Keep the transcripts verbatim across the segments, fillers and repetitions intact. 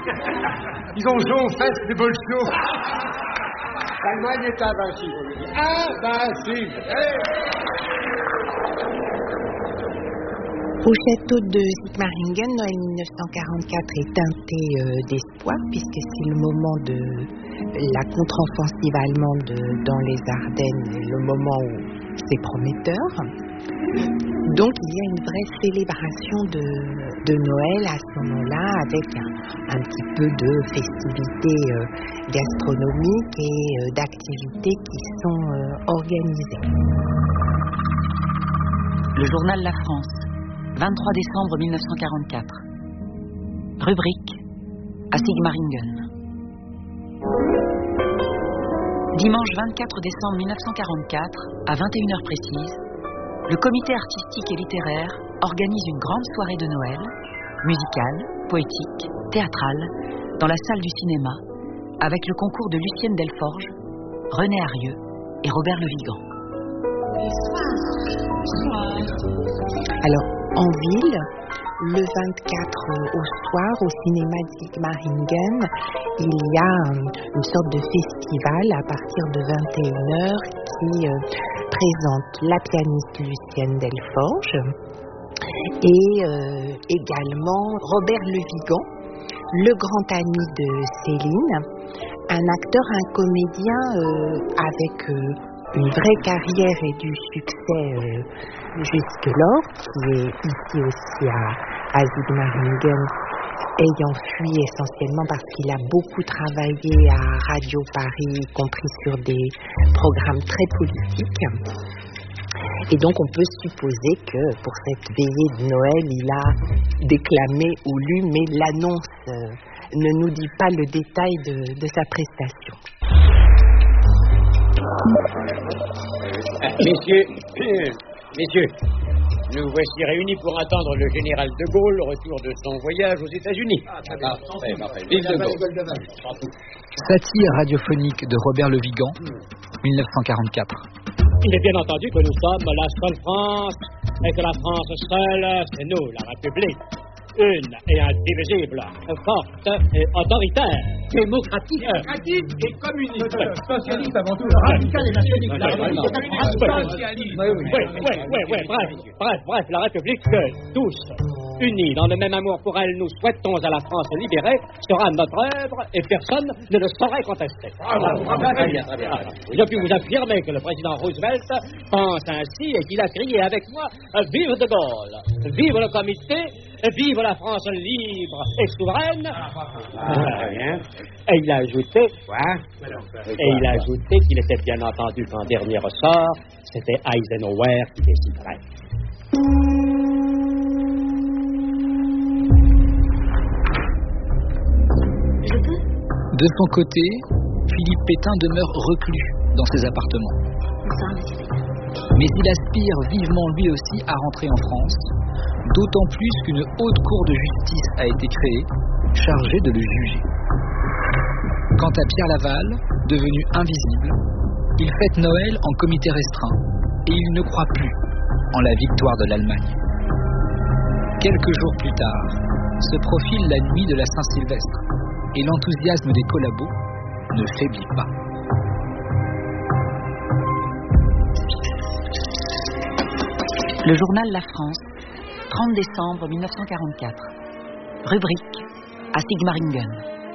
Ils ont chaud aux fesses, les bolchos. L'Allemagne est invincible, on lui dit. Invincible. Hey. Au château de Sigmaringen, Noël mille neuf cent quarante-quatre est teinté euh, d'espoir, puisque c'est le moment de la contre-offensive allemande de, dans les Ardennes, le moment où c'est prometteur. Donc il y a une vraie célébration de, de Noël à ce moment-là, avec un, un petit peu de festivités euh, gastronomiques et euh, d'activités qui sont euh, organisées. Le journal La France, vingt-trois décembre mille neuf cent quarante-quatre. Rubrique à Sigmaringen. Dimanche vingt-quatre décembre mille neuf cent quarante-quatre, à vingt et une heures précises, le comité artistique et littéraire organise une grande soirée de Noël, musicale, poétique, théâtrale, dans la salle du cinéma, avec le concours de Lucienne Delforge, René Harieux et Robert Le Vigan. Alors, en ville, le vingt-quatre au soir, au cinéma de Sigmaringen, il y a une sorte de festival à partir de vingt et une heures qui euh, présente la pianiste Lucienne Delforge et euh, également Robert Le Vigan, le grand ami de Céline, un acteur, un comédien euh, avec euh, une vraie carrière et du succès euh, jusque-lors, qui est ici aussi à, à Sigmaringen, ayant fui essentiellement parce qu'il a beaucoup travaillé à Radio Paris, y compris sur des programmes très politiques. Et donc on peut supposer que pour cette veillée de Noël, il a déclamé ou lu, mais l'annonce euh, ne nous dit pas le détail de, de sa prestation. Messieurs, messieurs, nous voici réunis pour attendre le général de Gaulle au retour de son voyage aux États-Unis. Ah, ah, parfait, parfait. Vive de Gaulle. Satire radiophonique de Robert Le Vigan, mille neuf cent quarante-quatre. Il est bien entendu que nous sommes la seule France, et que la France seule, c'est nous, la République. Une et indivisible, forte et autoritaire, démocratique, démocratique et communiste, socialiste avant tout, radical et nationaliste, socialiste. Oui, oui, oui, oui, oui, bref, bref, bref, la République que tous, unis dans le même amour pour elle, nous souhaitons à la France libérée, sera notre œuvre et personne ne le saurait contester. Ah, très bien, très bien. Je puis vous affirmer que le président Roosevelt pense ainsi et qu'il a crié avec moi « Vive de Gaulle, vive le comité !» Vive la France libre et souveraine. Ah, rien. Et il a ajouté, ouais, et il a ajouté qu'il était bien entendu qu'en dernier ressort, c'était Eisenhower qui déciderait. De son côté, Philippe Pétain demeure reclus dans ses appartements. Mais il aspire vivement lui aussi à rentrer en France, d'autant plus qu'une haute cour de justice a été créée, chargée de le juger. Quant à Pierre Laval, devenu invisible, il fête Noël en comité restreint et il ne croit plus en la victoire de l'Allemagne. Quelques jours plus tard, se profile la nuit de la Saint-Sylvestre et l'enthousiasme des collabos ne faiblit pas. Le journal La France, trente décembre mille neuf cent quarante-quatre. Rubrique à Sigmaringen.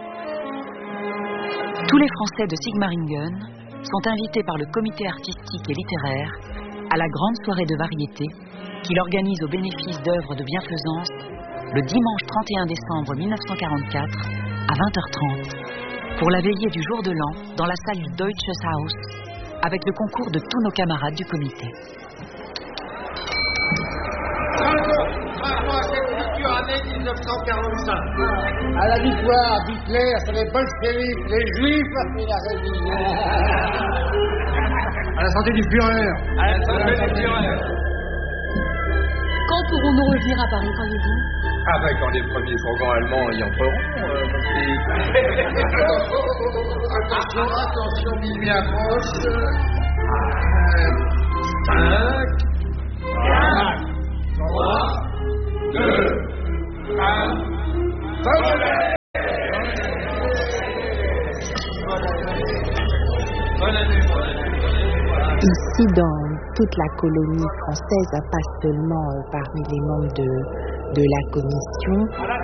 Tous les Français de Sigmaringen sont invités par le comité artistique et littéraire à la grande soirée de variété qu'il organise au bénéfice d'œuvres de bienfaisance le dimanche trente et un décembre mille neuf cent quarante-quatre à vingt heures trente pour la veillée du jour de l'an dans la salle du Deutsches Haus avec le concours de tous nos camarades du comité. mille neuf cent quarante-cinq. À la victoire d'Hitler sur les bolcheviks, les juifs et la religion. À la santé du Führer. À la santé du Führer. Quand pourrons-nous revenir à Paris, croyez-vous? Ah ben quand les premiers fourgons allemands y entreront. Euh, attention, attention, minuit approche. Cinq, quatre, trois, deux, un, soleil. Ici, dans toute la colonie française, pas seulement euh, parmi les membres de, de la commission,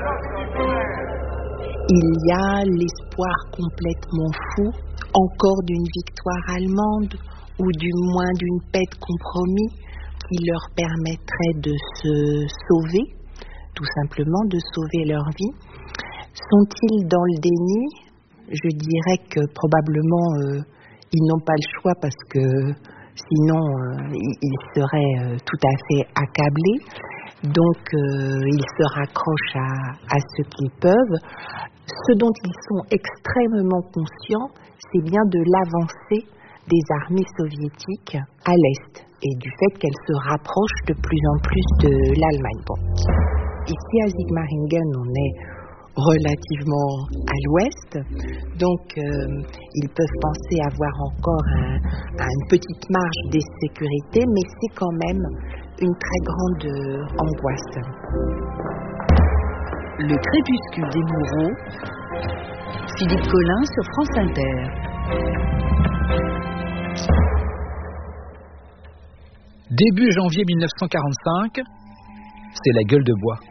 il y a l'espoir complètement fou, encore d'une victoire allemande ou du moins d'une paix de compromis qui leur permettrait de se sauver, tout simplement de sauver leur vie. Sont-ils dans le déni ? Je dirais que probablement euh, ils n'ont pas le choix parce que sinon euh, ils seraient euh, tout à fait accablés. Donc euh, ils se raccrochent à, à ce qu'ils peuvent. Ce dont ils sont extrêmement conscients, c'est bien de l'avancée des armées soviétiques à l'Est et du fait qu'elles se rapprochent de plus en plus de l'Allemagne. Bon. Ici à Sigmaringen, on est relativement à l'ouest, donc euh, ils peuvent penser avoir encore un, une petite marge de sécurité, mais c'est quand même une très grande euh, angoisse. Le crépuscule des bourreaux, Philippe Collin sur France Inter. Début janvier mille neuf cent quarante-cinq, c'est la gueule de bois.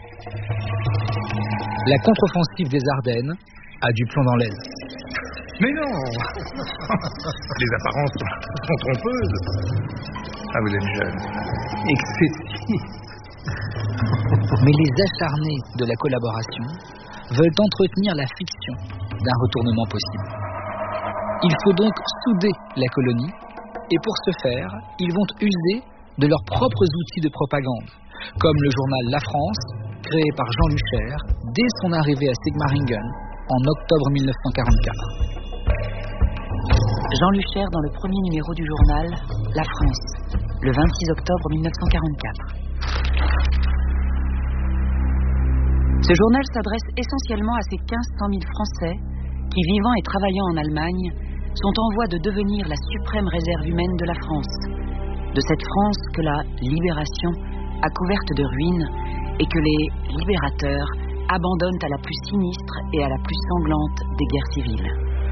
La contre-offensive des Ardennes a du plomb dans l'aile. Mais non. Les apparences sont trompeuses. Ah, vous êtes jeune. Excessif. Mais les acharnés de la collaboration veulent entretenir la fiction d'un retournement possible. Il faut donc souder la colonie, et pour ce faire, ils vont user de leurs propres outils de propagande, comme le journal La France, créé par Jean Luchaire dès son arrivée à Sigmaringen en octobre mille neuf cent quarante-quatre. Jean Luchaire dans le premier numéro du journal La France, le vingt-six octobre mille neuf cent quarante-quatre. Ce journal s'adresse essentiellement à ces mille cinq cent mille Français qui, vivant et travaillant en Allemagne, sont en voie de devenir la suprême réserve humaine de la France, de cette France que la libération a couverte de ruines et que les libérateurs abandonnent à la plus sinistre et à la plus sanglante des guerres civiles.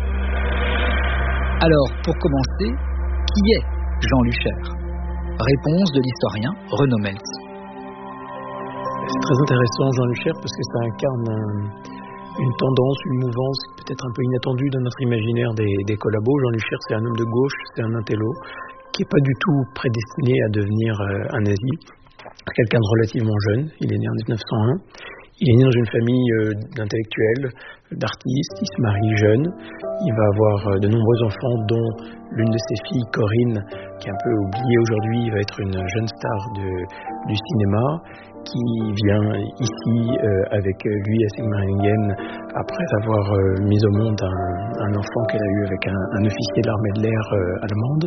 Alors, pour commencer, qui est Jean Luchaire ? Réponse de l'historien Renaud Meltz. C'est très intéressant, Jean Luchaire, parce que ça incarne un, une tendance, une mouvance peut-être un peu inattendue dans notre imaginaire des, des collabos. Jean Luchaire, c'est un homme de gauche, c'est un intello, qui n'est pas du tout prédestiné à devenir euh, un nazi. Quelqu'un de relativement jeune, il est né en dix-neuf cent un. Il est né dans une famille euh, d'intellectuels, d'artistes, il se marie jeune. Il va avoir euh, de nombreux enfants, dont l'une de ses filles, Corinne, qui est un peu oubliée aujourd'hui, va être une jeune star de, du cinéma, qui vient ici euh, avec lui à Sigmaringen après avoir euh, mis au monde un, un enfant qu'elle a eu avec un, un officier de l'armée de l'air euh, allemande.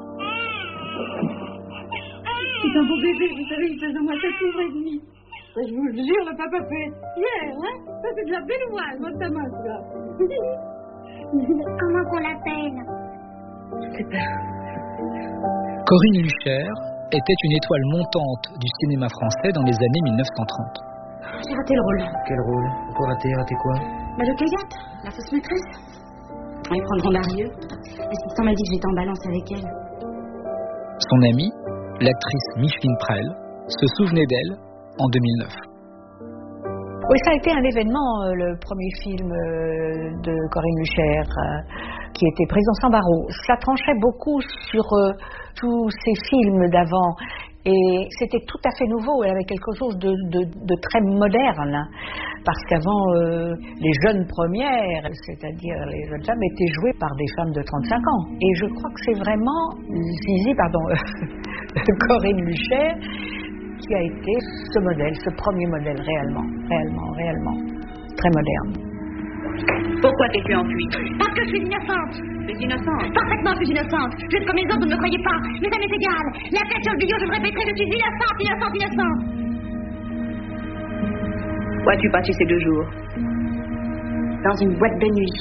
C'est un beau bébé, vous savez, il pèse au moins sept jours et demi. Je vous le jure, le papa fait hier, hein. Ça, c'est de la belle oise, votre main, là. Comment qu'on l'appelle? Je sais pas. Corinne Luchaire était une étoile montante du cinéma français dans les années mille neuf cent trente. J'ai raté le rôle. Quel rôle? Pourquoi rater? Rater quoi? Bah, le Kayat, la fausse maîtresse. Ils prendront Darieux. L'assistant m'a dit que j'étais en balance avec elle. Son amie, l'actrice Micheline Prel, se souvenait d'elle en deux mille neuf. Oui, ça a été un événement, euh, le premier film euh, de Corinne Luchaire, euh, qui était Prison sans barreaux. Ça tranchait beaucoup sur euh, tous ces films d'avant. Et c'était tout à fait nouveau, elle avait quelque chose de, de, de très moderne, parce qu'avant, euh, les jeunes premières, c'est-à-dire les jeunes femmes, étaient jouées par des femmes de trente-cinq ans. Et je crois que c'est vraiment Zizi, pardon, Corinne Luchaire, qui a été ce modèle, ce premier modèle réellement, réellement, réellement, très moderne. Pourquoi t'es-tu enfuie? Parce que je suis innocente. Tu es innocente? Parfaitement, je suis innocente. Je suis comme les autres, vous ne me croyez pas. Mais ça m'est égal. La tête sur le billot, je me répéterai, je suis innocente, innocente, innocente. Où as-tu passé ces deux jours? Dans une boîte de nuit.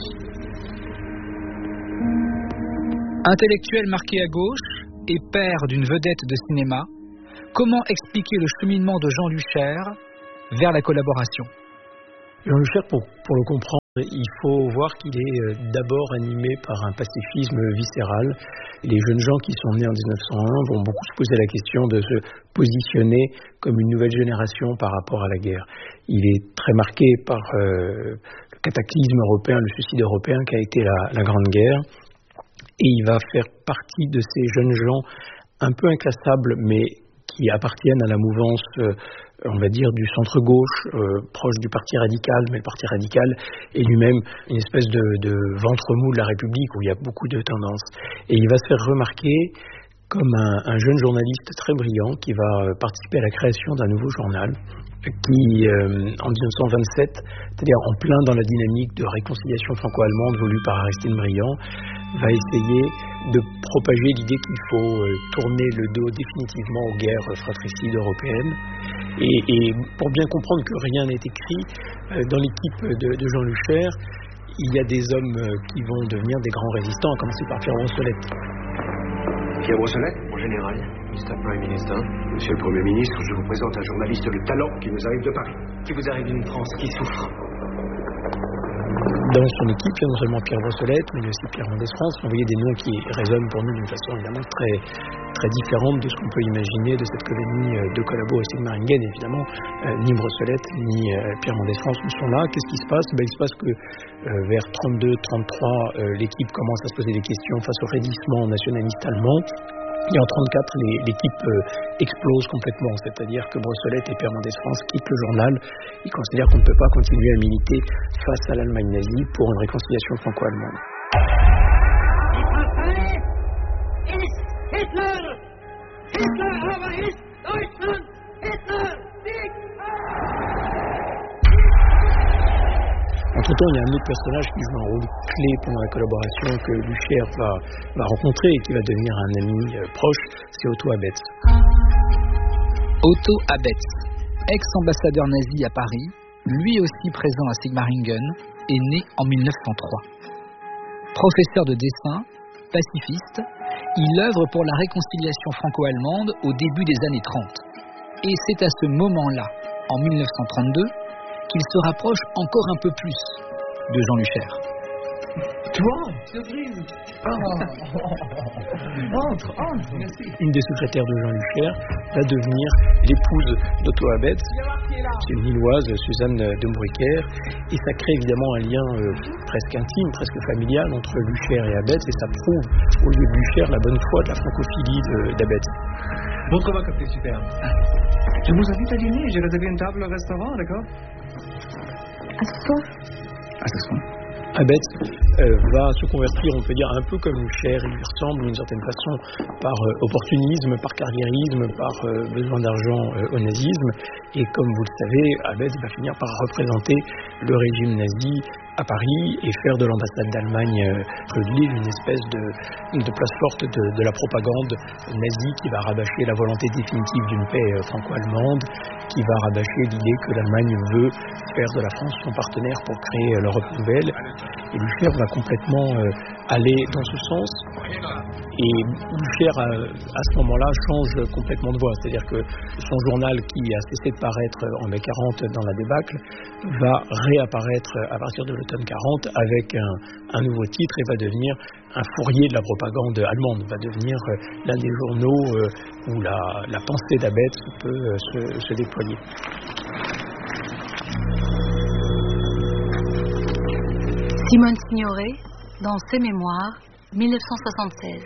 Intellectuel marqué à gauche et père d'une vedette de cinéma, comment expliquer le cheminement de Jean Luchaire vers la collaboration? Jean Luchaire, pour, pour le comprendre, Il faut voir qu'il est d'abord animé par un pacifisme viscéral. Les jeunes gens qui sont nés en dix-neuf cent un vont beaucoup se poser la question de se positionner comme une nouvelle génération par rapport à la guerre. Il est très marqué par euh, le cataclysme européen, le suicide européen qu'a été la, la Grande Guerre. Et il va faire partie de ces jeunes gens un peu inclassables, mais qui appartiennent à la mouvance, euh, on va dire, du centre-gauche, euh, proche du Parti radical, mais le Parti radical est lui-même une espèce de, de ventre mou de la République où il y a beaucoup de tendances. Et il va se faire remarquer comme un, un jeune journaliste très brillant qui va participer à la création d'un nouveau journal qui, euh, en dix-neuf cent vingt-sept, c'est-à-dire en plein dans la dynamique de réconciliation franco-allemande voulue par Aristide Briand, va essayer de propager l'idée qu'il faut euh, tourner le dos définitivement aux guerres fratricides européennes. Et, et pour bien comprendre que rien n'est écrit, euh, dans l'équipe de, de Jean Luchaire, il y a des hommes euh, qui vont devenir des grands résistants, à commencer par Pierre Brossolette. Pierre Brossolette, mon général, mister Prime Minister. Monsieur le Premier ministre, je vous présente un journaliste de talent qui nous arrive de Paris. Qui vous arrive d'une France qui souffre. Dans son équipe, il y a non seulement Pierre Brossolette, mais il y a aussi Pierre Mendès France. Vous voyez des noms qui résonnent pour nous d'une façon évidemment très, très différente de ce qu'on peut imaginer de cette colonie de collabos à Sigmaringen. Évidemment, euh, ni Brossolette, ni euh, Pierre Mendès France ne sont là. Qu'est-ce qui se passe? Ben, il se passe que euh, vers trente-deux trente-trois, euh, l'équipe commence à se poser des questions face au raidissement nationaliste allemand. Et en trente-quatre, les, l'équipe euh, explose complètement, c'est-à-dire que Brossolette et Pierre Mendès France quittent le journal. Ils considèrent qu'on ne peut pas continuer à militer face à l'Allemagne nazie pour une réconciliation franco-allemande. Hitler! Hitler aber ist Deutschland! Hitler! Sieg! Entre-temps, il y a un autre personnage qui joue un rôle clé pendant la collaboration que Luchaire va, va rencontrer et qui va devenir un ami euh, proche, c'est Otto Abetz. Otto Abetz, ex-ambassadeur nazi à Paris, lui aussi présent à Sigmaringen, est né en mille neuf cent trois. Professeur de dessin, pacifiste, il œuvre pour la réconciliation franco-allemande au début des années trente. Et c'est à ce moment-là, en mille neuf cent trente-deux, qu'il se rapproche encore un peu plus de Jean Luchaire. Toi, surprise. Entre, entre. Une des secrétaires de Jean Luchaire va devenir l'épouse d'Otto Abetz. C'est une Lilloise, Suzanne de Bruycker, et ça crée évidemment un lien euh, presque intime, presque familial entre Luchaire et Abetz, et ça prouve au lieu de Luchaire la bonne foi de la francophilie de, d'Abetz. Votre repas, capitaine, super. Je vous invite à dîner, j'ai réservé une table au restaurant, d'accord? À ce soir. À ce soir. Abetz euh, va se convertir, on peut dire, un peu comme Luchaire. Il lui ressemble d'une certaine façon par euh, opportunisme, par carriérisme, par euh, besoin d'argent euh, au nazisme. Et comme vous le savez, Abetz va finir par représenter le régime nazi à Paris et faire de l'ambassade d'Allemagne euh, de Lille une espèce de, de place forte de, de la propagande nazie qui va rabâcher la volonté définitive d'une paix euh, franco-allemande, qui va rabâcher l'idée que l'Allemagne veut faire de la France son partenaire pour créer euh, l'Europe nouvelle. Et Luchaire va complètement euh, aller dans ce sens. Et Luchaire, à, à ce moment-là, change complètement de voie. C'est-à-dire que son journal, qui a cessé de paraître en mai quarante dans la débâcle, va réapparaître à partir de l'automne quarante avec un, un nouveau titre et va devenir un fourrier de la propagande allemande, va devenir euh, l'un des journaux euh, où la, la pensée d'Abetz peut euh, se, se déployer. Simone Signoret, dans ses mémoires, mille neuf cent soixante-seize.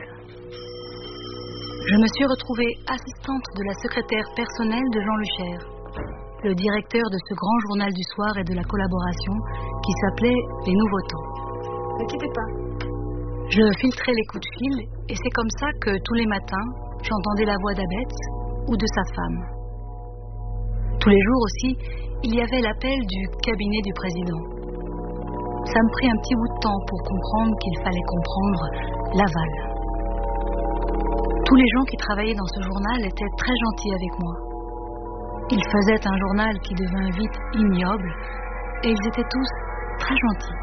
Je me suis retrouvée assistante de la secrétaire personnelle de Jean Luchaire, le directeur de ce grand journal du soir et de la collaboration qui s'appelait Les Nouveaux Temps. Ne quittez pas. Je filtrais les coups de fil et c'est comme ça que tous les matins, j'entendais la voix d'Abetz ou de sa femme. Tous les jours aussi, il y avait l'appel du cabinet du président. Ça me prit un petit bout de temps pour comprendre qu'il fallait comprendre l'aval. Tous les gens qui travaillaient dans ce journal étaient très gentils avec moi. Ils faisaient un journal qui devint vite ignoble et ils étaient tous très gentils.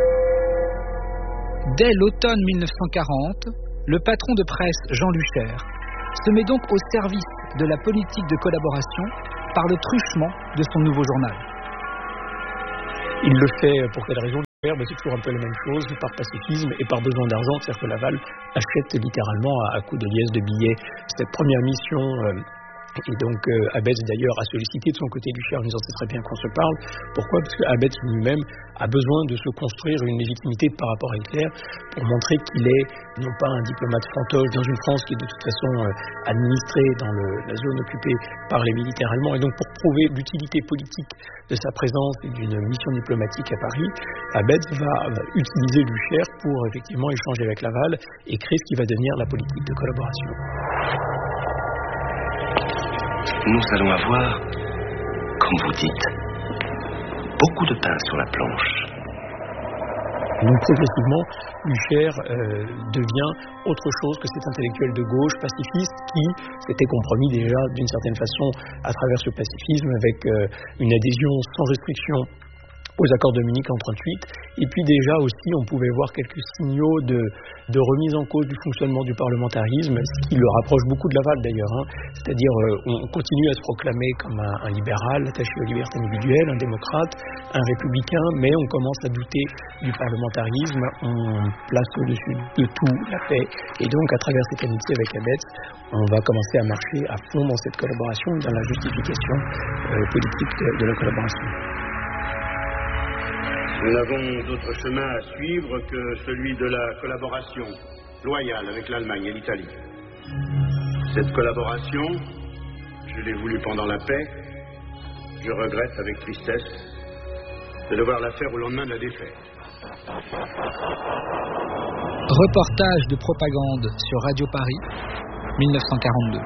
Dès l'automne mille neuf cent quarante, le patron de presse Jean Luchaire se met donc au service de la politique de collaboration par le truchement de son nouveau journal. Il le fait pour quelle raison ? Ben, c'est toujours un peu la même chose, par pacifisme et par besoin d'argent, c'est-à-dire que Laval achète littéralement à, à coups de liesses, de billets cette première mission. Euh, et donc euh, Abetz d'ailleurs a sollicité de son côté Luchaire en disant c'est très bien qu'on se parle. Pourquoi ? Parce que Abetz lui-même a besoin de se construire une légitimité par rapport à Hitler pour montrer qu'il est non pas un diplomate fantoche dans une France qui est de toute façon euh, administrée dans le, la zone occupée par les militaires allemands, et donc pour prouver l'utilité politique de sa présence et d'une mission diplomatique à Paris, Abetz va, va utiliser Luchaire pour effectivement échanger avec Laval et créer ce qui va devenir la politique de collaboration. Nous allons avoir, comme vous dites, beaucoup de pain sur la planche. Donc progressivement, Luchaire euh, devient autre chose que cet intellectuel de gauche pacifiste qui s'était compromis déjà d'une certaine façon à travers ce pacifisme avec euh, une adhésion sans restriction aux accords de Munich en trente-huit, et puis déjà aussi on pouvait voir quelques signaux de, de remise en cause du fonctionnement du parlementarisme, ce qui le rapproche beaucoup de Laval d'ailleurs, hein. C'est-à-dire euh, on continue à se proclamer comme un, un libéral attaché aux libertés individuelles, un démocrate, un républicain, mais on commence à douter du parlementarisme, on place au-dessus de tout la paix, et donc à travers cette amitié avec Abetz, on va commencer à marcher à fond dans cette collaboration, dans la justification euh, politique de, de la collaboration. Nous n'avons d'autre chemin à suivre que celui de la collaboration loyale avec l'Allemagne et l'Italie. Cette collaboration, je l'ai voulue pendant la paix. Je regrette avec tristesse de devoir la faire au lendemain de la défaite. Reportage de propagande sur Radio Paris, mille neuf cent quarante-deux.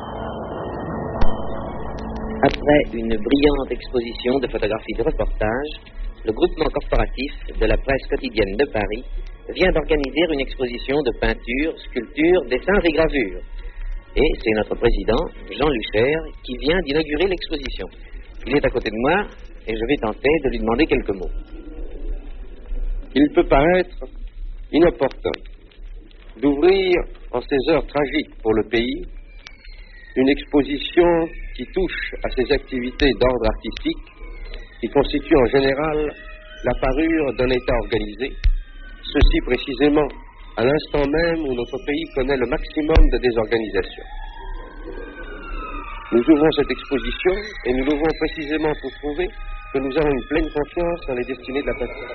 Après une brillante exposition de photographies de reportage, le groupement corporatif de la presse quotidienne de Paris vient d'organiser une exposition de peintures, sculptures, dessins et gravures. Et c'est notre président, Jean Luchaire, qui vient d'inaugurer l'exposition. Il est à côté de moi et je vais tenter de lui demander quelques mots. Il peut paraître inopportun d'ouvrir en ces heures tragiques pour le pays une exposition qui touche à ses activités d'ordre artistique, qui constitue en général la parure d'un État organisé, ceci précisément à l'instant même où notre pays connaît le maximum de désorganisation. Nous ouvrons cette exposition et nous l'ouvrons précisément pour prouver que nous avons une pleine confiance dans les destinées de la patrie.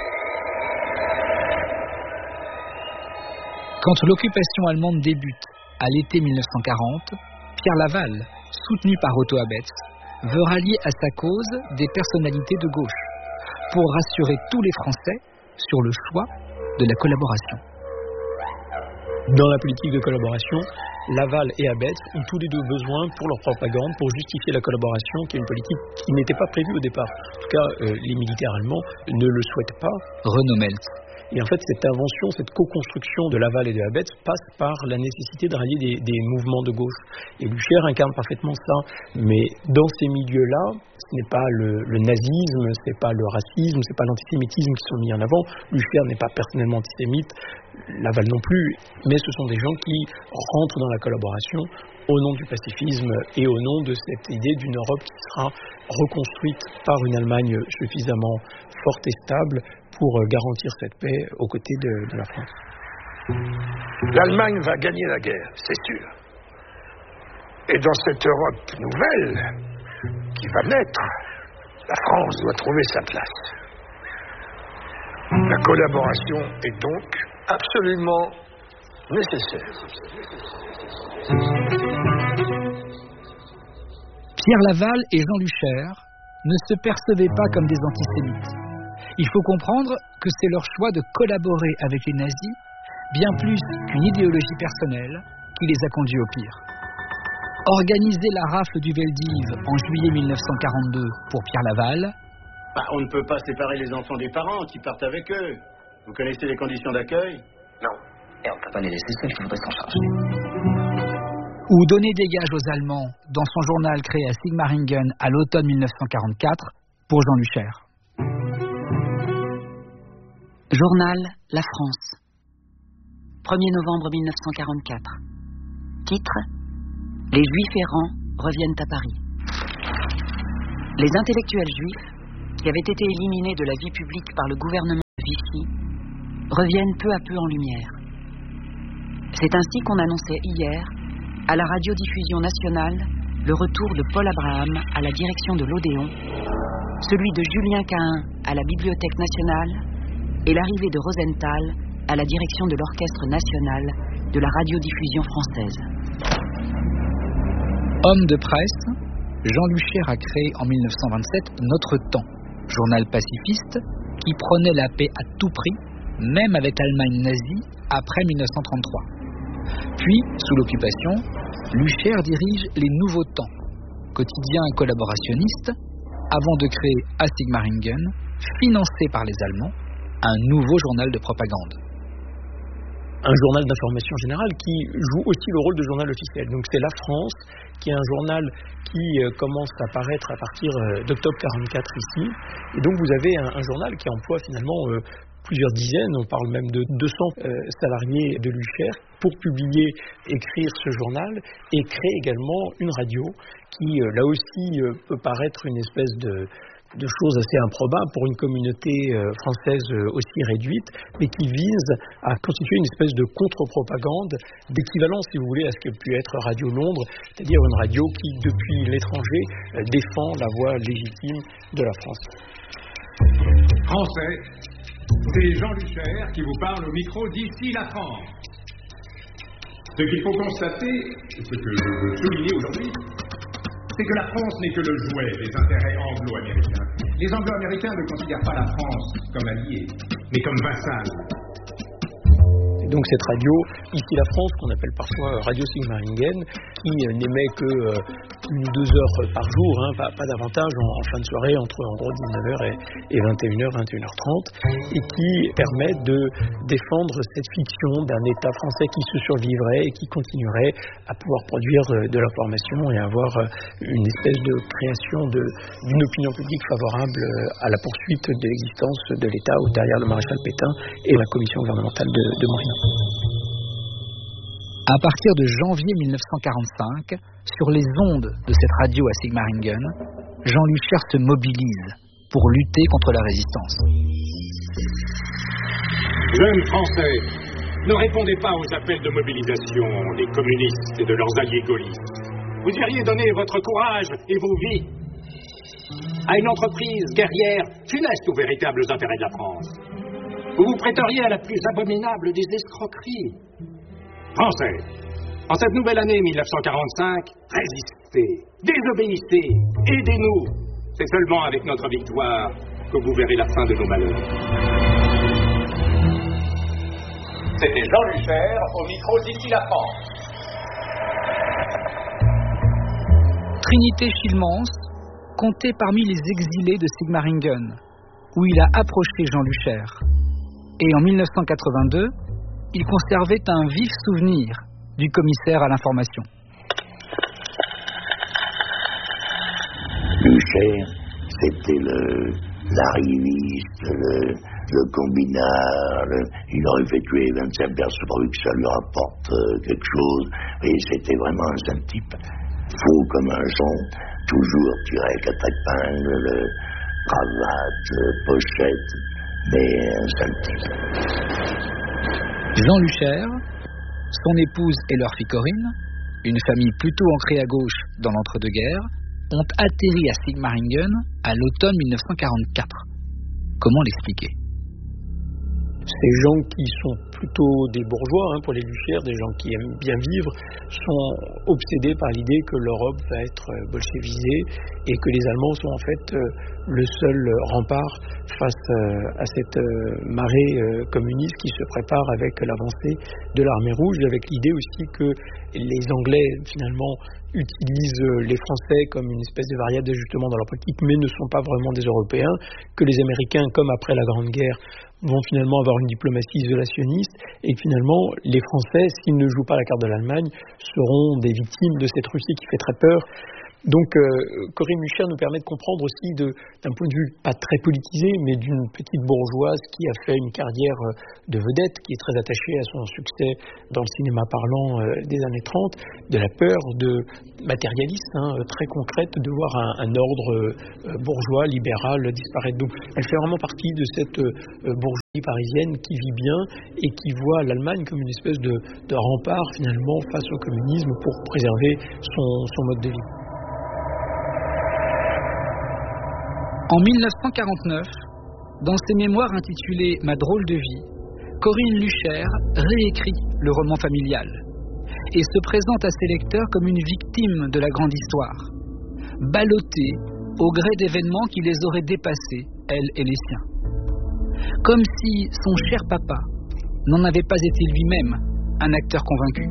Quand l'occupation allemande débute à l'été mille neuf cent quarante, Pierre Laval, soutenu par Otto Abetz, veut rallier à sa cause des personnalités de gauche pour rassurer tous les Français sur le choix de la collaboration. Dans la politique de collaboration, Laval et Abetz ont tous les deux besoin pour leur propagande, pour justifier la collaboration, qui est une politique qui n'était pas prévue au départ. En tout cas, euh, les militaires allemands ne le souhaitent pas. Renaud Meltz. Et en fait, cette invention, cette co-construction de Laval et de Abetz passe par la nécessité de rallier des, des mouvements de gauche. Et Luchaire incarne parfaitement ça. Mais dans ces milieux-là, ce n'est pas le, le nazisme, ce n'est pas le racisme, ce n'est pas l'antisémitisme qui sont mis en avant. Luchaire n'est pas personnellement antisémite, Laval non plus. Mais ce sont des gens qui rentrent dans la collaboration au nom du pacifisme et au nom de cette idée d'une Europe qui sera reconstruite par une Allemagne suffisamment forte et stable pour garantir cette paix aux côtés de, de la France. L'Allemagne va gagner la guerre, c'est sûr. Et dans cette Europe nouvelle qui va naître, la France doit trouver sa place. La collaboration est donc absolument nécessaire. Pierre Laval et Jean Luchaire ne se percevaient pas comme des antisémites. Il faut comprendre que c'est leur choix de collaborer avec les nazis, bien plus qu'une idéologie personnelle, qui les a conduits au pire. Organiser la rafle du Veldiv en juillet mille neuf cent quarante-deux pour Pierre Laval. Bah, on ne peut pas séparer les enfants des parents qui partent avec eux. Vous connaissez les conditions d'accueil ? Non. Et on ne peut pas les laisser seuls, il faudrait s'en charger. Ou donner des gages aux Allemands dans son journal créé à Sigmaringen à l'automne mille neuf cent quarante-quatre pour Jean Luchaire. Journal La France, premier novembre mille neuf cent quarante-quatre. Titre : Les Juifs errants reviennent à Paris. Les intellectuels juifs, qui avaient été éliminés de la vie publique par le gouvernement Vichy, reviennent peu à peu en lumière. C'est ainsi qu'on annonçait hier, à la radiodiffusion nationale, le retour de Paul Abraham à la direction de l'Odéon, celui de Julien Cahin à la Bibliothèque nationale et l'arrivée de Rosenthal à la direction de l'Orchestre national de la radiodiffusion française. Homme de presse, Jean Luchaire a créé en mille neuf cent vingt-sept Notre Temps, journal pacifiste qui prenait la paix à tout prix, même avec l'Allemagne nazie après mille neuf cent trente-trois. Puis, sous l'occupation, Luchaire dirige Les Nouveaux Temps, quotidien collaborationniste, avant de créer A Sigmaringen, financé par les Allemands, un nouveau journal de propagande. Un journal d'information générale qui joue aussi le rôle de journal officiel. Donc c'est La France, qui est un journal qui euh, commence à paraître à partir euh, d'octobre quarante-quatre ici. Et donc vous avez un, un journal qui emploie finalement euh, plusieurs dizaines, on parle même de deux cents euh, salariés de Luchaire pour publier, écrire ce journal et créer également une radio qui euh, là aussi euh, peut paraître une espèce de de choses assez improbables pour une communauté euh, française euh, aussi réduite, mais qui vise à constituer une espèce de contre-propagande, d'équivalent, si vous voulez, à ce que pu être Radio Londres, c'est-à-dire une radio qui, depuis l'étranger, euh, défend la voix légitime de la France. Français, c'est Jean Luchaire qui vous parle au micro d'ici la France. Ce qu'il faut constater, ce que je veux souligner aujourd'hui, c'est que la France n'est que le jouet des intérêts anglo-américains. Les anglo-américains ne considèrent pas la France comme alliée, mais comme vassale. Et donc cette radio, ici la France, qu'on appelle parfois Radio Sigmaringen, qui n'émet que euh, une ou deux heures par jour, hein, pas, pas davantage en, en fin de soirée, entre en gros dix-neuf heures et, et vingt et une heures, vingt et une heures trente, et qui permet de défendre cette fiction d'un État français qui se survivrait et qui continuerait à pouvoir produire euh, de l'information et avoir euh, une espèce de création de, d'une opinion publique favorable euh, à la poursuite de l'existence de l'État derrière le maréchal Pétain et la commission gouvernementale de, de Morino. À partir de janvier mille neuf cent quarante-cinq, sur les ondes de cette radio à Sigmaringen, Jean Luchaire se mobilise pour lutter contre la résistance. Jeunes Français, ne répondez pas aux appels de mobilisation des communistes et de leurs alliés gaullistes. Vous iriez donner votre courage et vos vies à une entreprise guerrière funeste aux véritables intérêts de la France. Vous vous prêteriez à la plus abominable des escroqueries. Français, en cette nouvelle année mille neuf cent quarante-cinq, résistez, désobéissez, aidez-nous. C'est seulement avec notre victoire que vous verrez la fin de nos malheurs. C'était Jean Luchaire au micro d'ici la France. Trinité Schilmans comptait parmi les exilés de Sigmaringen, où il a approché Jean Luchaire. Et en mille neuf cent quatre-vingt-deux, il conservait un vif souvenir du commissaire à l'information. Luchaire, c'était le, l'arriviste, le, le combinard, le, il aurait fait tuer vingt-cinq personnes pour que ça lui rapporte euh, quelque chose. Et c'était vraiment un sale type, faux comme un son, toujours tiré avec la tête-pingle, le cravate, le pochette, mais un sale type. Jean Luchaire, son épouse et leur fille Corinne, une famille plutôt ancrée à gauche dans l'entre-deux-guerres, ont atterri à Sigmaringen à l'automne mille neuf cent quarante-quatre. Comment l'expliquer ? Ces gens qui sont plutôt des bourgeois, hein, pour les Luchaire, des gens qui aiment bien vivre, sont obsédés par l'idée que l'Europe va être bolchevisée et que les Allemands sont en fait euh, le seul rempart face euh, à cette euh, marée euh, communiste qui se prépare avec l'avancée de l'armée rouge, avec l'idée aussi que les Anglais finalement utilisent les Français comme une espèce de variable d'ajustement dans leur politique, mais ne sont pas vraiment des Européens, que les Américains, comme après la Grande Guerre, vont finalement avoir une diplomatie isolationniste, et que finalement, les Français, s'ils ne jouent pas la carte de l'Allemagne, seront des victimes de cette Russie qui fait très peur, Donc, euh, Corinne Luchaire nous permet de comprendre aussi, de, d'un point de vue pas très politisé, mais d'une petite bourgeoise qui a fait une carrière de vedette, qui est très attachée à son succès dans le cinéma parlant euh, des années trente, de la peur de matérialiste, hein, très concrète, de voir un, un ordre euh, bourgeois, libéral disparaître. Donc, elle fait vraiment partie de cette euh, bourgeoisie parisienne qui vit bien et qui voit l'Allemagne comme une espèce de, de rempart, finalement, face au communisme pour préserver son, son mode de vie. En dix-neuf cent quarante-neuf, dans ses mémoires intitulés « Ma drôle de vie », Corinne Luchaire réécrit le roman familial et se présente à ses lecteurs comme une victime de la grande histoire, ballottée au gré d'événements qui les auraient dépassés, elle et les siens. Comme si son cher papa n'en avait pas été lui-même un acteur convaincu.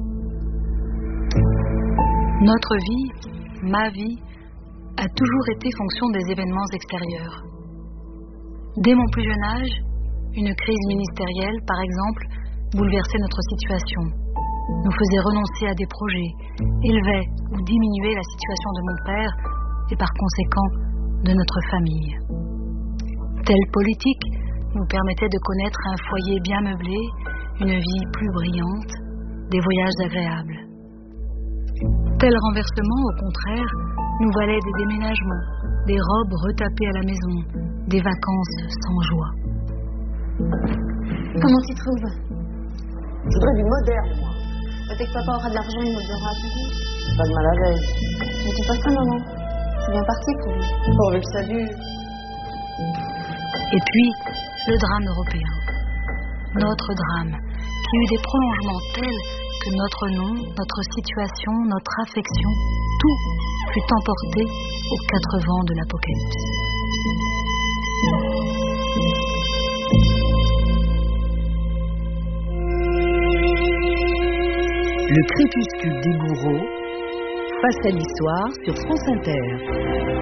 Notre vie, ma vie, a toujours été fonction des événements extérieurs. Dès mon plus jeune âge, une crise ministérielle, par exemple, bouleversait notre situation, nous faisait renoncer à des projets, élevait ou diminuait la situation de mon père et par conséquent de notre famille. Telle politique nous permettait de connaître un foyer bien meublé, une vie plus brillante, des voyages agréables. Tel renversement, au contraire, nous valait des déménagements, des robes retapées à la maison, des vacances sans joie. Comment tu trouves? Je voudrais du moderne, moi. Peut-être que papa aura de l'argent, il me donnera à tout. Pas de mal à l'aise. Ne dis pas ça, maman. C'est bien parti pour lui. Pourvu que ça dure. Et puis, le drame européen. Notre drame, qui eut des prolongements tels que notre nom, notre situation, notre affection, tout fut emporté aux quatre vents de l'apocalypse. Le crépuscule des bourreaux, face à l'histoire sur France Inter.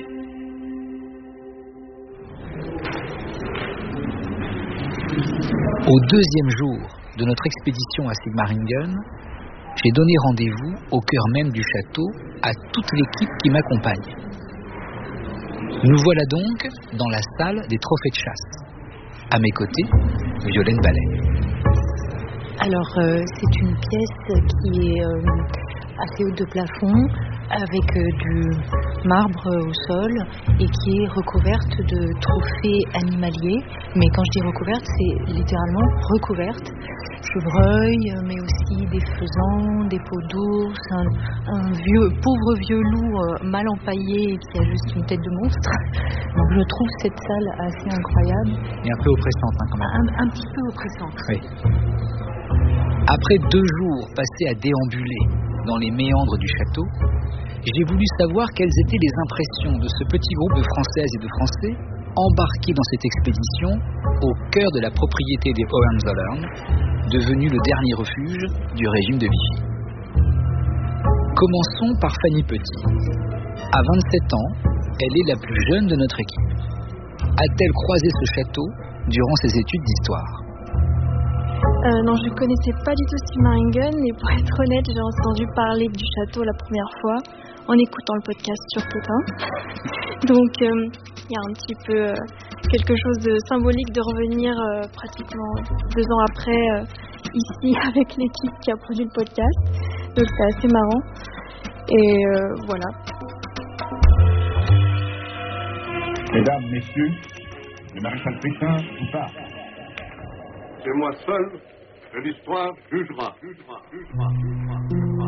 Au deuxième jour de notre expédition à Sigmaringen, j'ai donné rendez-vous au cœur même du château à toute l'équipe qui m'accompagne. Nous voilà donc dans la salle des trophées de chasse. À mes côtés, Violaine Ballet. Alors, euh, c'est une pièce qui est euh, assez haute de plafond, avec euh, du marbre au sol et qui est recouverte de trophées animaliers. Mais quand je dis recouverte, c'est littéralement recouverte. Chevreuils, mais aussi des faisans, des peaux d'ours, un, un vieux, pauvre vieux loup euh, mal empaillé qui a juste une tête de monstre. Donc je trouve cette salle assez incroyable. Et un peu oppressante hein, quand même. Un, un petit peu oppressante. Oui. Après deux jours passés à déambuler dans les méandres du château, j'ai voulu savoir quelles étaient les impressions de ce petit groupe de Françaises et de Français embarqués dans cette expédition au cœur de la propriété des Hohenzollern, devenu le dernier refuge du régime de Vichy. Commençons par Fanny Petit. À vingt-sept ans, elle est la plus jeune de notre équipe. A-t-elle croisé ce château durant ses études d'histoire ? Euh, non, je ne connaissais pas du tout Sigmaringen, et pour être honnête, j'ai entendu parler du château la première fois en écoutant le podcast sur Potin. Donc, il euh, y a un petit peu euh, quelque chose de symbolique de revenir euh, pratiquement deux ans après euh, ici avec l'équipe qui a produit le podcast. Donc, c'est assez marrant. Et euh, voilà. Mesdames, messieurs, le maréchal Pétain vous parle. C'est moi seul que l'histoire jugera. jugera, jugera, jugera, jugera.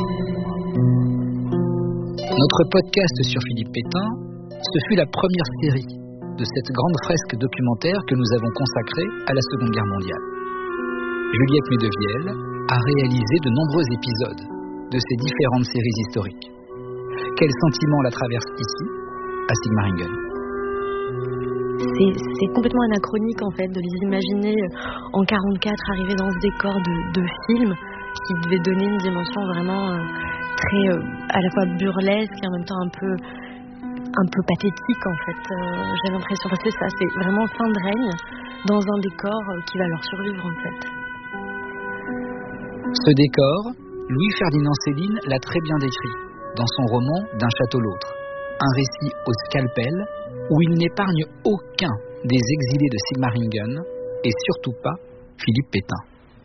Notre podcast sur Philippe Pétain, ce fut la première série de cette grande fresque documentaire que nous avons consacrée à la Seconde Guerre mondiale. Juliette Medevielle a réalisé de nombreux épisodes de ces différentes séries historiques. Quels sentiments la traversent ici, à Sigmaringen ? C'est, c'est complètement anachronique en fait de les imaginer en quarante-quatre arriver dans ce décor de, de film qui devait donner une dimension vraiment euh, très euh, à la fois burlesque et en même temps un peu un peu pathétique en fait. Euh, j'ai l'impression parce que ça c'est vraiment fin de règne dans un décor euh, qui va leur survivre en fait. Ce décor, Louis-Ferdinand Céline l'a très bien décrit dans son roman D'un château l'autre, un récit au scalpel où il n'épargne aucun des exilés de Sigmaringen et surtout pas Philippe Pétain.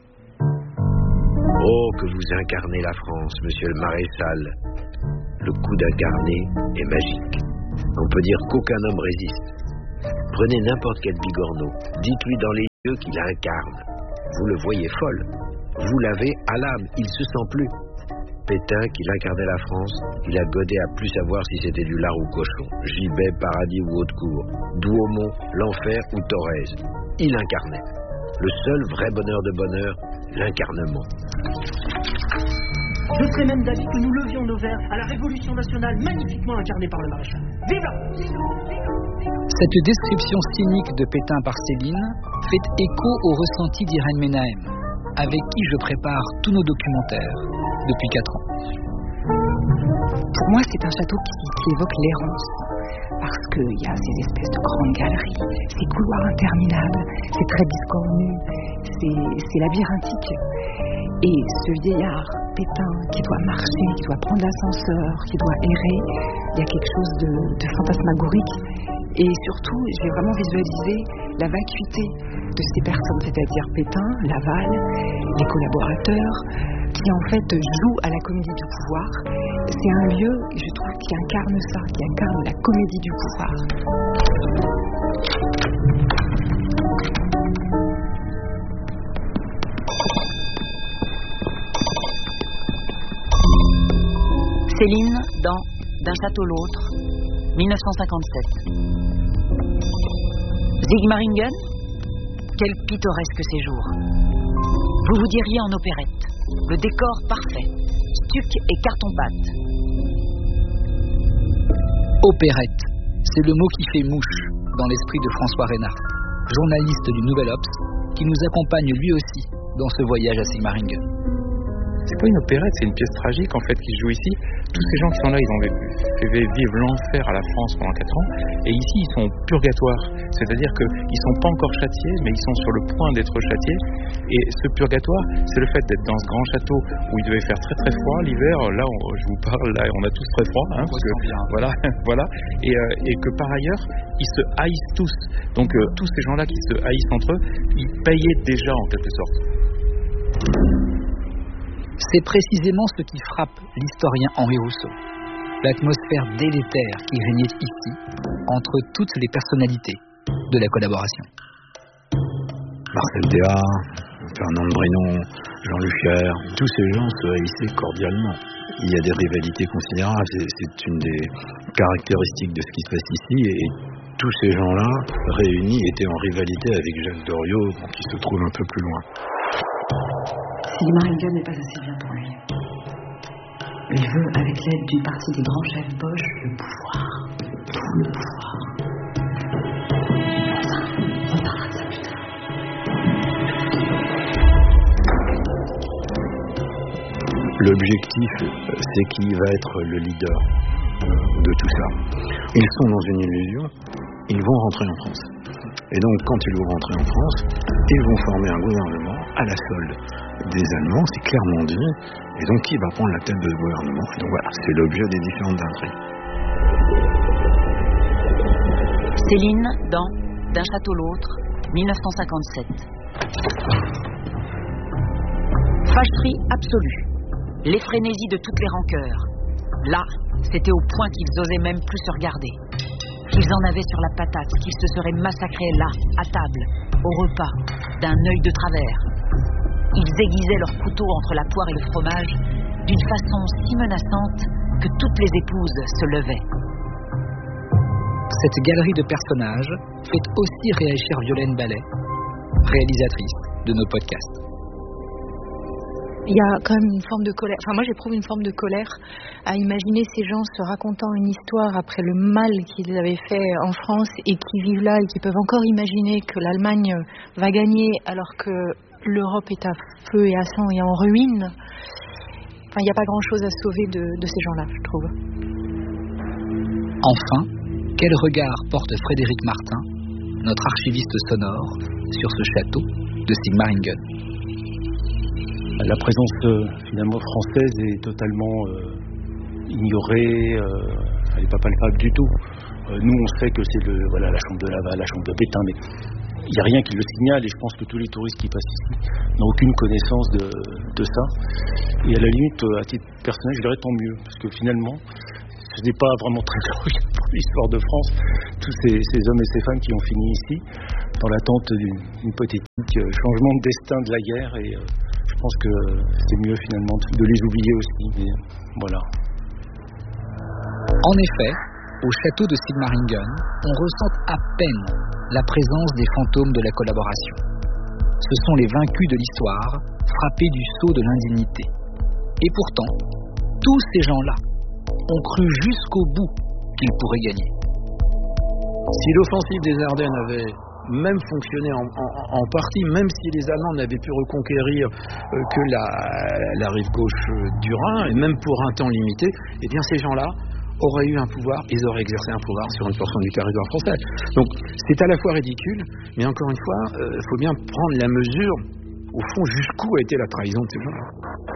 Oh, que vous incarnez la France, monsieur le maréchal. Le coup d'incarner est magique. On peut dire qu'aucun homme résiste. Prenez n'importe quel bigorneau, dites-lui dans les yeux qu'il incarne. Vous le voyez folle. Vous l'avez à l'âme, il se sent plus. Pétain, qu'il incarnait la France, il a godé à plus savoir si c'était du lard ou cochon, gibet, paradis ou Haute-Cour, Douaumont, l'enfer ou Thorez. Il incarnait. Le seul vrai bonheur de bonheur, l'incarnement. Je serais même d'avis que nous levions nos verres à la Révolution nationale magnifiquement incarnée par le maréchal. Vive la France! Cette description cynique de Pétain par Céline fait écho au ressenti d'Irène Menahem, avec qui je prépare tous nos documentaires depuis quatre ans. Pour moi, c'est un château qui, qui évoque l'errance, parce qu'il y a ces espèces de grandes galeries, ces couloirs interminables, c'est très discornu, c'est, c'est labyrinthique. Et ce vieillard, Pétain, qui doit marcher, qui doit prendre l'ascenseur, qui doit errer, il y a quelque chose de, de fantasmagorique. Et surtout, j'ai vraiment visualisé la vacuité de ces personnes, c'est-à-dire Pétain, Laval, les collaborateurs, qui en fait jouent à la comédie du pouvoir. C'est un lieu, je trouve, qui incarne ça, qui incarne la comédie du pouvoir. Céline dans D'un château l'autre, dix-neuf cent cinquante-sept. Sigmaringen, quel pittoresque séjour. Vous vous diriez en opérette. Le décor parfait, stuc et carton-pâte. Opérette, c'est le mot qui fait mouche dans l'esprit de François Reynard, journaliste du Nouvel Obs, qui nous accompagne lui aussi dans ce voyage à Sigmaringen. C'est pas une opérette, c'est une pièce tragique en fait qui se joue ici. Tous ces gens qui sont là, ils ont fait vivre l'enfer à la France pendant quatre ans, et ici ils sont au purgatoire, c'est-à-dire qu'ils sont pas encore châtiés, mais ils sont sur le point d'être châtiés. Et ce purgatoire, c'est le fait d'être dans ce grand château où il devait faire très très froid l'hiver. Là, on, je vous parle, là, on a tous très froid, hein, parce que voilà, voilà, et, euh, et que par ailleurs, ils se haïssent tous. Donc euh, tous ces gens-là qui se haïssent entre eux, ils payaient déjà en quelque sorte. C'est précisément ce qui frappe l'historien Henri Rousseau, l'atmosphère délétère qui régnait ici entre toutes les personnalités de la collaboration. Marcel Déard, Fernand Brénon, Jean Luchère, tous ces gens se haïssaient cordialement. Il y a des rivalités considérables, c'est, c'est une des caractéristiques de ce qui se passe ici, et tous ces gens-là réunis étaient en rivalité avec Jacques Doriot, qui se trouve un peu plus loin. Sigmaringen n'est pas assez bien pour lui. Il veut, avec l'aide d'une partie des grands chefs Bosch, le pouvoir. Tout le pouvoir. On parlera de ça plus tard. L'objectif, c'est qui va être le leader de tout ça. Ils sont dans une illusion, ils vont rentrer en France. Et donc, quand ils vont rentrer en France, ils vont former un gouvernement à la solde des Allemands, c'est clairement dit. Et donc, qui va prendre la tête de ce gouvernement? Et donc voilà, c'est l'objet des différentes intrigues. Céline dans D'un château l'autre, dix-neuf cent cinquante-sept. Fâcherie absolue, l'effrénésie de toutes les rancœurs. Là, c'était au point qu'ils osaient même plus se regarder. Qu'ils en avaient sur la patate, qu'ils se seraient massacrés là, à table, au repas, d'un œil de travers. Ils aiguisaient leurs couteaux entre la poire et le fromage d'une façon si menaçante que toutes les épouses se levaient. Cette galerie de personnages fait aussi réagir Violaine Ballet, réalisatrice de nos podcasts. Il y a quand même une forme de colère. Enfin, moi, j'éprouve une forme de colère à imaginer ces gens se racontant une histoire après le mal qu'ils avaient fait en France et qui vivent là et qui peuvent encore imaginer que l'Allemagne va gagner alors que l'Europe est à feu et à sang et en ruine. Enfin, il n'y a pas grand-chose à sauver de, de ces gens-là, je trouve. Enfin, quel regard porte Frédéric Martin, notre archiviste sonore, sur ce château de Sigmaringen? La présence euh, finalement française est totalement euh, ignorée, euh, elle n'est pas palpable du tout. Euh, nous, on sait que c'est le, voilà, la chambre de Laval, la chambre de Pétain, mais il n'y a rien qui le signale, et je pense que tous les touristes qui passent ici n'ont aucune connaissance de, de ça. Et à la limite, à titre personnel, je dirais tant mieux, parce que finalement, ce n'est pas vraiment très glorieux pour l'histoire de France, tous ces, ces hommes et ces femmes qui ont fini ici, dans l'attente d'une hypothétique changement de destin de la guerre, et euh, je pense que c'est mieux finalement de les oublier aussi. Mais, voilà. En effet, au château de Sigmaringen, on ressent à peine la présence des fantômes de la collaboration. Ce sont les vaincus de l'histoire, frappés du sceau de l'indignité. Et pourtant, tous ces gens-là ont cru jusqu'au bout qu'ils pourraient gagner. Si l'offensive des Ardennes avait même fonctionné en, en, en partie, même si les Allemands n'avaient pu reconquérir euh, que la, la rive gauche du Rhin, et même pour un temps limité, eh bien ces gens-là auraient eu un pouvoir, ils auraient exercé un pouvoir sur une portion du territoire français. Donc c'est à la fois ridicule, mais encore une fois, il euh, faut bien prendre la mesure, au fond, jusqu'où a été la trahison de ces gens-là.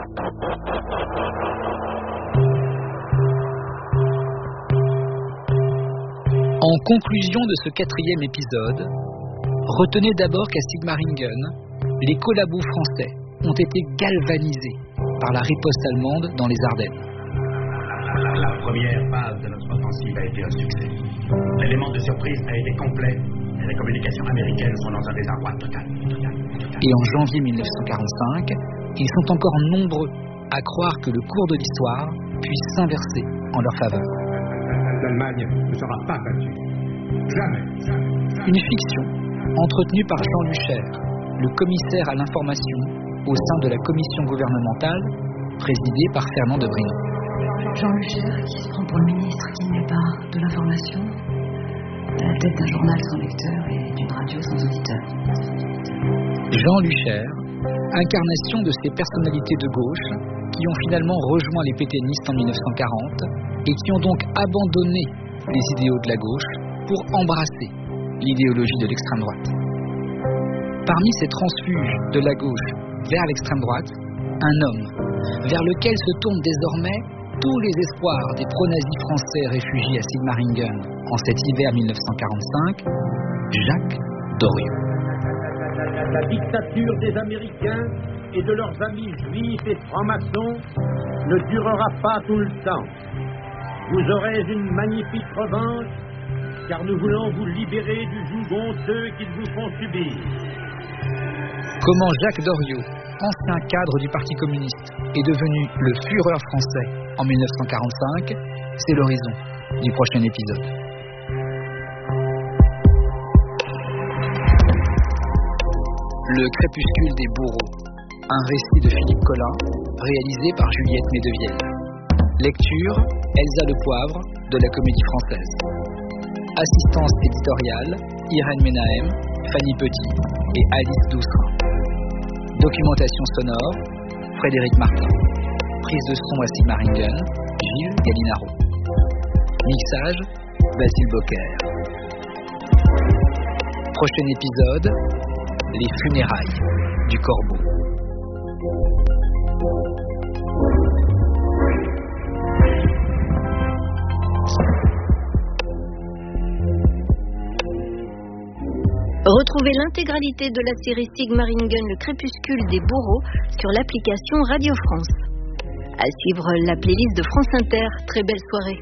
En conclusion de ce quatrième épisode, retenez d'abord qu'à Sigmaringen, les collabos français ont été galvanisés par la riposte allemande dans les Ardennes. La première phase de notre offensive a été un succès. L'élément de surprise a été complet et les communications américaines sont dans un désarroi total. total, total. Et en janvier mille neuf cent quarante-cinq, ils sont encore nombreux à croire que le cours de l'histoire puisse s'inverser en leur faveur. L'Allemagne ne sera pas battue. Jamais. Une fiction entretenue par Jean Lucher, le commissaire à l'information au sein de la commission gouvernementale présidée par Fernand de Brinon. Jean Lucher qui se prend pour le ministre qui n'est pas de l'information, à la tête d'un journal sans lecteur et d'une radio sans auditeur. Jean Lucher, incarnation de ces personnalités de gauche qui ont finalement rejoint les pétainistes en mille neuf cent quarante et qui ont donc abandonné les idéaux de la gauche pour embrasser l'idéologie de l'extrême droite. Parmi ces transfuges de la gauche vers l'extrême droite, un homme vers lequel se tournent désormais tous les espoirs des pro-nazis français réfugiés à Sigmaringen en cet hiver mille neuf cent quarante-cinq, Jacques Doriot. La dictature des Américains et de leurs amis juifs et francs-maçons ne durera pas tout le temps. Vous aurez une magnifique revanche, car nous voulons vous libérer du joug honteux qu'ils vous font subir. Comment Jacques Doriot, ancien cadre du Parti communiste, est devenu le Führer français en mille neuf cent quarante-cinq, c'est l'horizon du prochain épisode. Le crépuscule des bourreaux, un récit de Philippe Collin, réalisé par Juliette Medevielle. Lecture, Elsa Le Poivre, de la Comédie Française. Assistance éditoriale, Irène Menahem, Fanny Petit et Alice Doucerin. Documentation sonore, Frédéric Martin. Prise de son à Sigmaringen, Gilles Gallinaro. Mixage, Basile Bocquer. Prochain épisode, les funérailles du corbeau. Retrouvez l'intégralité de la série Sigmaringen, le crépuscule des bourreaux sur l'application Radio France. À suivre la playlist de France Inter. Très belle soirée.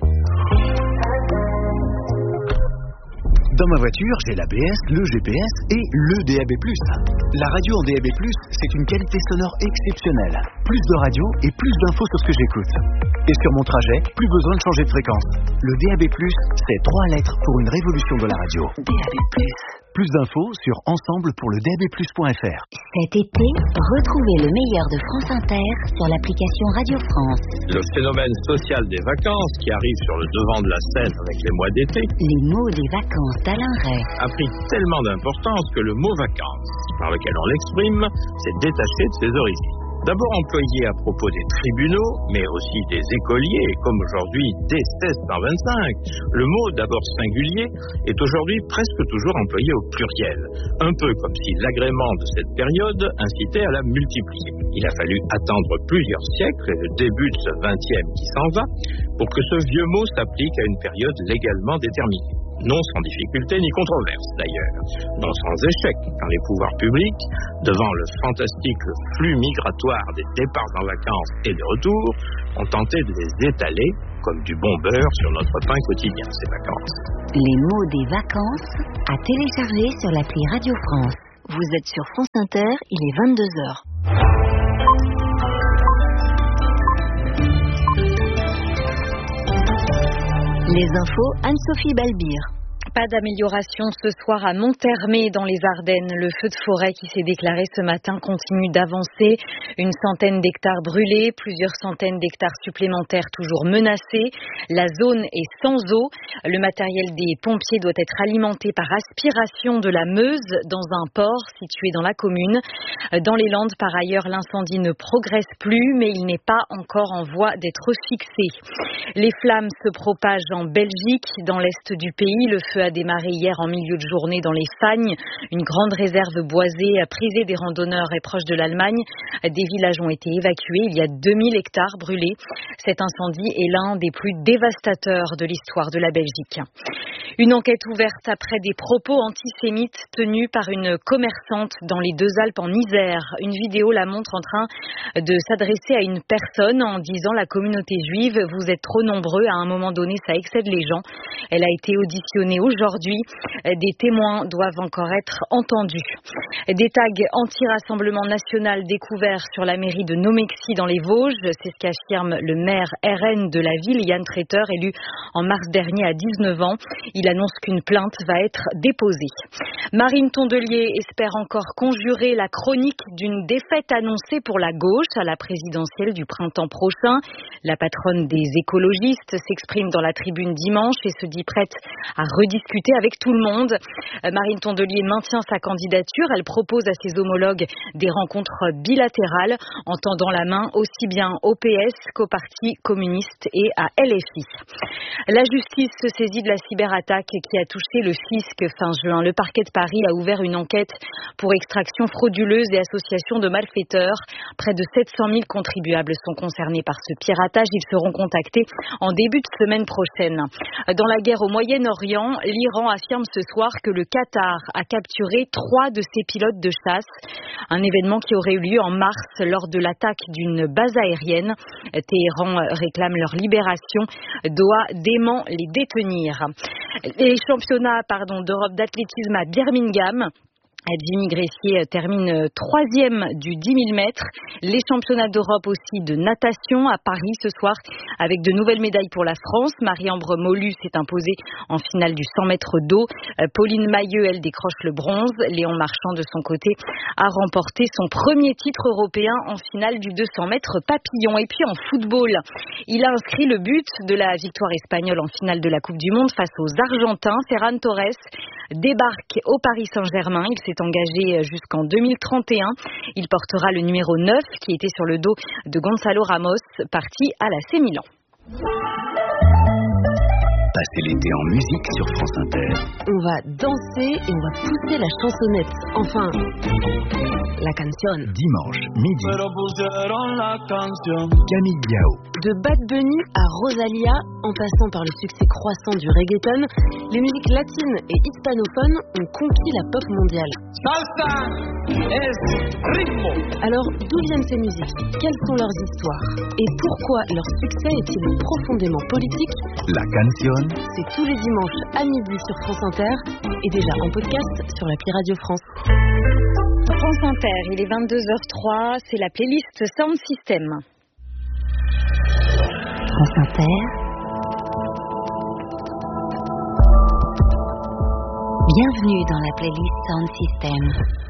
Dans ma voiture, j'ai l'A B S, le G P S et le D A B plus. La radio en D A B plus, c'est une qualité sonore exceptionnelle. Plus de radio et plus d'infos sur ce que j'écoute. Et sur mon trajet, plus besoin de changer de fréquence. Le D A B plus, c'est trois lettres pour une révolution de la radio. D A B plus. Plus d'infos sur ensemble pour le D A B plus point F R. Cet été, retrouvez le meilleur de France Inter sur l'application Radio France. Le phénomène social des vacances qui arrive sur le devant de la scène avec les mois d'été. Les mots des vacances d'Alain Ray a pris tellement d'importance que le mot vacances, par lequel on l'exprime, s'est détaché de ses origines. D'abord employé à propos des tribunaux, mais aussi des écoliers, comme aujourd'hui dès seize cent vingt-cinq, le mot d'abord singulier est aujourd'hui presque toujours employé au pluriel, un peu comme si l'agrément de cette période incitait à la multiplier. Il a fallu attendre plusieurs siècles et le début de ce vingtième qui s'en va pour que ce vieux mot s'applique à une période légalement déterminée. Non sans difficulté ni controverse d'ailleurs, non sans échec, quand les pouvoirs publics, devant le fantastique flux migratoire des départs en vacances et de retour, ont tenté de les étaler comme du bon beurre sur notre pain quotidien, ces vacances. Les mots des vacances à télécharger sur l'appli Radio France. Vous êtes sur France Inter, il est vingt-deux heures. Les infos, Anne-Sophie Balbir. Pas d'amélioration ce soir à Monthermé dans les Ardennes. Le feu de forêt qui s'est déclaré ce matin continue d'avancer. Une centaine d'hectares brûlés, plusieurs centaines d'hectares supplémentaires toujours menacés. La zone est sans eau. Le matériel des pompiers doit être alimenté par aspiration de la Meuse dans un port situé dans la commune. Dans les Landes, par ailleurs, l'incendie ne progresse plus, mais il n'est pas encore en voie d'être fixé. Les flammes se propagent en Belgique, dans l'est du pays. Le feu a démarré hier en milieu de journée dans les Fagnes, une grande réserve boisée prisée des randonneurs et proche de l'Allemagne. Des villages ont été évacués. Il y a deux mille hectares brûlés. Cet incendie est l'un des plus dévastateurs de l'histoire de la Belgique. Une enquête ouverte après des propos antisémites tenus par une commerçante dans les Deux-Alpes en Isère. Une vidéo la montre en train de s'adresser à une personne en disant: la communauté juive, vous êtes trop nombreux, à un moment donné ça excède les gens. Elle a été auditionnée aujourd'hui. Des témoins doivent encore être entendus. Des tags anti-rassemblement national découverts sur la mairie de Nomexy dans les Vosges. C'est ce qu'affirme le maire R N de la ville, Yann Treter, élu en mars dernier à dix-neuf ans. Il annonce qu'une plainte va être déposée. Marine Tondelier espère encore conjurer la chronique d'une défaite annoncée pour la gauche à la présidentielle du printemps prochain. La patronne des écologistes s'exprime dans la tribune dimanche et se dit prête à rediscuter avec tout le monde. Marine Tondelier maintient sa candidature. Elle propose à ses homologues des rencontres bilatérales en tendant la main aussi bien au P S qu'au Parti communiste et à L F I. La justice se saisit de la cyberattaque qui a touché le fisc fin juin. Le parquet de Paris a ouvert une enquête pour extraction frauduleuse et association de malfaiteurs. Près de sept cent mille contribuables sont concernés par ce piratage. Ils seront contactés en début de semaine prochaine. Dans la guerre au Moyen-Orient, l'Iran affirme ce soir que le Qatar a capturé trois de ses pilotes de chasse. Un événement qui aurait eu lieu en mars lors de l'attaque d'une base aérienne. Téhéran réclame leur libération. Doha dément les détenir. Les championnats pardon, d'Europe d'athlétisme à Birmingham. Jimmy Gressier termine troisième du dix mille mètres. Les championnats d'Europe aussi de natation à Paris ce soir avec de nouvelles médailles pour la France. Marie-Ambre Molu s'est imposée en finale du cent mètres d'eau. Pauline Mailleux, elle décroche le bronze. Léon Marchand, de son côté, a remporté son premier titre européen en finale du deux cents mètres papillon. Et puis en football, il a inscrit le but de la victoire espagnole en finale de la Coupe du Monde face aux Argentins. Ferran Torres débarque au Paris Saint-Germain. Il s'est engagé jusqu'en deux mille trente et un. Il portera le numéro neuf qui était sur le dos de Gonzalo Ramos, parti à l'A C Milan. Passez l'été en musique sur France Inter. On va danser et on va pousser la chansonnette. Enfin, la canción. Dimanche, midi. Camille Biao. De Bad Bunny à Rosalia, en passant par le succès croissant du reggaeton, les musiques latines et hispanophones ont conquis la pop mondiale. Salsa es ritmo. Alors, d'où viennent ces musiques? Quelles sont leurs histoires? Et pourquoi leur succès est-il profondément politique? La canción. C'est tous les dimanches à midi sur France Inter et déjà en podcast sur l'appli Radio France. France Inter, il est vingt-deux heures trois, c'est la playlist Sound System. France Inter. Bienvenue dans la playlist Sound System.